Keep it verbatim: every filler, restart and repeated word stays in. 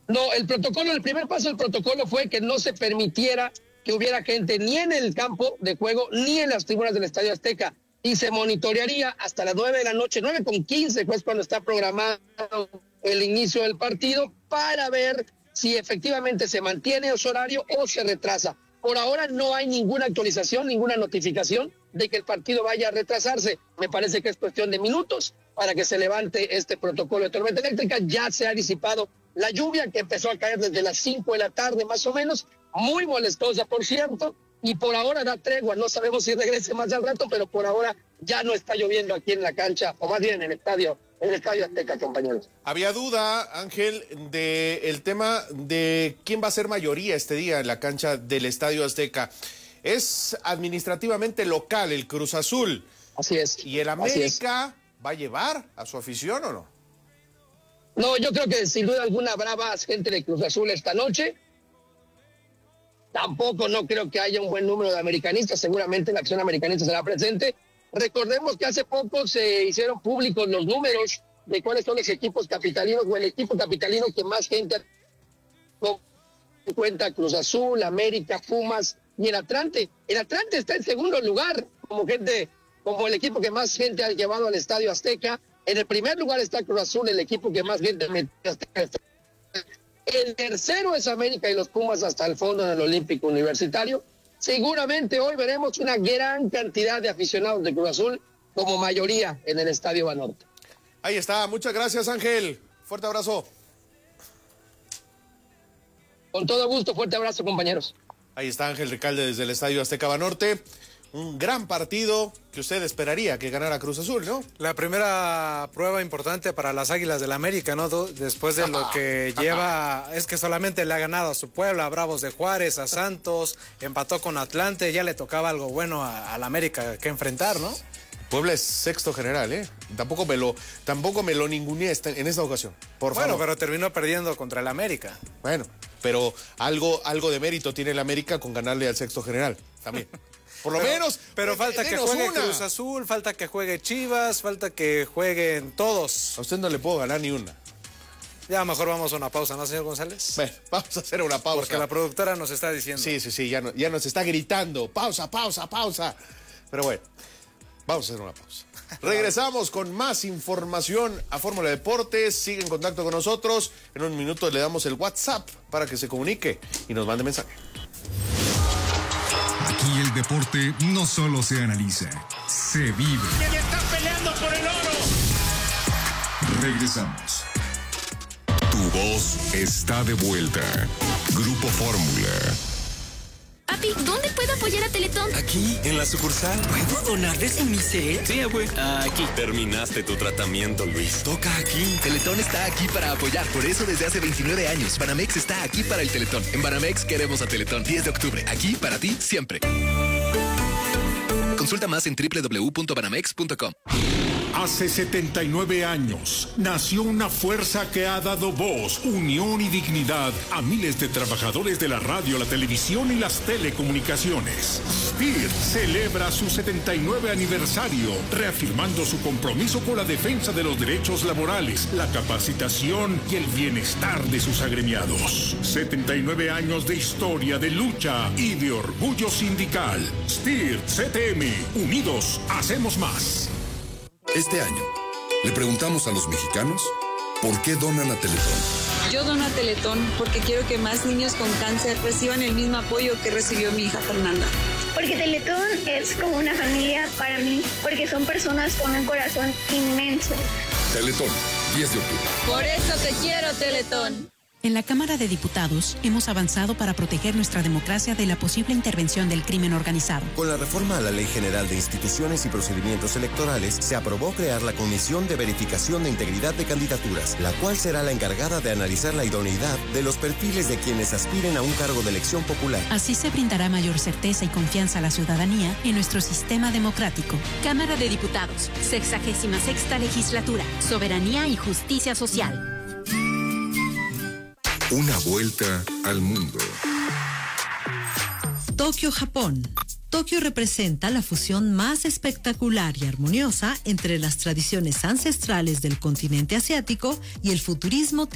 No, el protocolo, el primer paso del protocolo fue que no se permitiera que hubiera gente ni en el campo de juego ni en las tribunas del Estadio Azteca, y se monitorearía hasta las nueve de la noche, nueve con quince, pues cuando está programado el inicio del partido, para ver si efectivamente se mantiene ese horario o se retrasa. Por ahora no hay ninguna actualización, ninguna notificación de que el partido vaya a retrasarse. Me parece que es cuestión de minutos para que se levante este protocolo de tormenta eléctrica. Ya se ha disipado la lluvia, que empezó a caer desde las cinco de la tarde más o menos, muy molestosa por cierto, y por ahora da tregua. No sabemos si regrese más al rato, pero por ahora ya no está lloviendo aquí en la cancha, o más bien en el estadio, en el Estadio Azteca, compañeros. Había duda, Ángel, de el tema de quién va a ser mayoría este día en la cancha del Estadio Azteca. Es administrativamente local el Cruz Azul. Así es. ¿Y el América va a llevar a su afición o no? No, yo creo que sin duda alguna habrá más gente de Cruz Azul esta noche. Tampoco no creo que haya un buen número de americanistas, seguramente la acción americanista será presente. Recordemos que hace poco se hicieron públicos los números de cuáles son los equipos capitalinos, o el equipo capitalino que más gente cuenta: Cruz Azul, América, Pumas y el Atlante. El Atlante está en segundo lugar como gente, como el equipo que más gente ha llevado al Estadio Azteca. En el primer lugar está Cruz Azul, el equipo que más gente metió al Azteca. El tercero es América y los Pumas hasta el fondo en el Olímpico Universitario. Seguramente hoy veremos una gran cantidad de aficionados de Cruz Azul, como mayoría en el Estadio Banorte. Ahí está, muchas gracias, Ángel. Fuerte abrazo. Con todo gusto, fuerte abrazo, compañeros. Ahí está Ángel Recalde desde el Estadio Azteca Banorte. Un gran partido que usted esperaría que ganara Cruz Azul, ¿no? La primera prueba importante para las Águilas del América, ¿no? Después de lo que lleva, es que solamente le ha ganado a su Puebla, a Bravos de Juárez, a Santos, empató con Atlante, ya le tocaba algo bueno a la América que enfrentar, ¿no? Puebla es sexto general, ¿eh? Tampoco me lo, tampoco me lo ninguneé en esta ocasión, por bueno, favor. Pero terminó perdiendo contra el América. Bueno, pero algo, algo de mérito tiene el América con ganarle al sexto general, también. Por lo pero, menos. Pero falta que juegue una. Cruz Azul, falta que juegue Chivas, falta que jueguen todos. A usted no le puedo ganar ni una. Ya mejor vamos a una pausa, ¿no, señor González? Bueno, vamos a hacer una pausa. Porque la productora nos está diciendo. Sí, sí, sí, ya, no, ya nos está gritando. Pausa, pausa, pausa. Pero bueno, vamos a hacer una pausa. Regresamos con más información a Fórmula Deportes. Sigue en contacto con nosotros. En un minuto le damos el WhatsApp para que se comunique y nos mande mensaje. Aquí el deporte no solo se analiza, se vive. ¡Que está peleando por el oro! Regresamos. Tu voz está de vuelta. Grupo Fórmula. Papi, ¿dónde puedo apoyar a Teletón? Aquí, en la sucursal. ¿Puedo donar desde mi cel? Sí, güey. Aquí. Terminaste tu tratamiento, Luis. Toca aquí. Teletón está aquí para apoyar. Por eso desde hace veintinueve años, Banamex está aquí para el Teletón. En Banamex queremos a Teletón. diez de octubre. Aquí para ti siempre. Consulta más en doble u doble u doble u punto banamex punto com. Hace setenta y nueve años nació una fuerza que ha dado voz, unión y dignidad a miles de trabajadores de la radio, la televisión y las telecomunicaciones. S P I R celebra su setenta y nueve aniversario, reafirmando su compromiso con la defensa de los derechos laborales, la capacitación y el bienestar de sus agremiados. setenta y nueve años de historia, de lucha y de orgullo sindical. S P I R C T M, unidos hacemos más. Este año, le preguntamos a los mexicanos por qué donan a Teletón. Yo dono a Teletón porque quiero que más niños con cáncer reciban el mismo apoyo que recibió mi hija Fernanda. Porque Teletón es como una familia para mí, porque son personas con un corazón inmenso. Teletón, diez de octubre. Por eso te quiero, Teletón. En la Cámara de Diputados hemos avanzado para proteger nuestra democracia de la posible intervención del crimen organizado. Con la reforma a la Ley General de Instituciones y Procedimientos Electorales, se aprobó crear la Comisión de Verificación de Integridad de Candidaturas, la cual será la encargada de analizar la idoneidad de los perfiles de quienes aspiren a un cargo de elección popular. Así se brindará mayor certeza y confianza a la ciudadanía en nuestro sistema democrático. Cámara de Diputados, sexagésima sexta legislatura, soberanía y justicia social. Una vuelta al mundo. Tokio, Japón. Tokio representa la fusión más espectacular y armoniosa entre las tradiciones ancestrales del continente asiático y el futurismo tecnológico